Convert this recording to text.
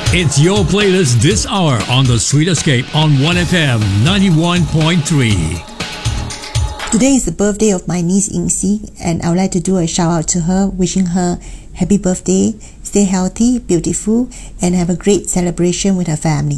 It's your playlist this hour on The Sweet Escape on 1FM 91.3. Today is the birthday of my niece Yingxi, and I would like to do a shout out to her, wishing her happy birthday, stay healthy, beautiful, and have a great celebration with her family.